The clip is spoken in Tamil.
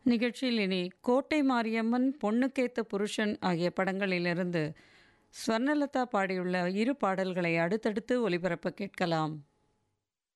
நிகழ்ச்சியில் இனி கோட்டை மாரியம்மன், பொண்ணுக்கேத்த புருஷன் ஆகிய படங்களிலிருந்து ஸ்வர்ணலதா பாடியுள்ள இரு பாடல்களை அடுத்தடுத்து ஒலிபரப்ப கேட்கலாம்.